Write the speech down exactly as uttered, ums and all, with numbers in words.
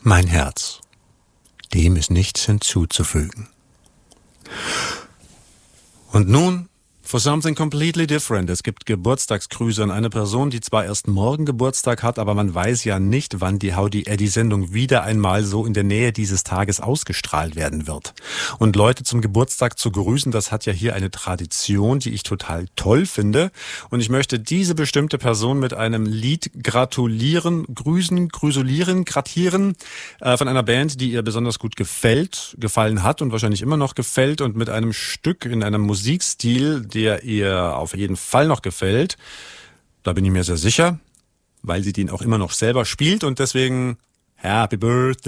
Mein Herz, dem ist nichts hinzuzufügen. Und nun for something completely different. Es gibt Geburtstagsgrüße an eine Person, die zwar erst morgen Geburtstag hat, aber man weiß ja nicht, wann die Howdy Eddy Sendung wieder einmal so in der Nähe dieses Tages ausgestrahlt werden wird. Und Leute zum Geburtstag zu grüßen, das hat ja hier eine Tradition, die ich total toll finde. Und ich möchte diese bestimmte Person mit einem Lied gratulieren, grüßen, grüßulieren, gratieren äh, von einer Band, die ihr besonders gut gefällt, gefallen hat und wahrscheinlich immer noch gefällt und mit einem Stück in einem Musikstil, der ihr auf jeden Fall noch gefällt. Da bin ich mir sehr sicher, weil sie den auch immer noch selber spielt und deswegen Happy Birthday.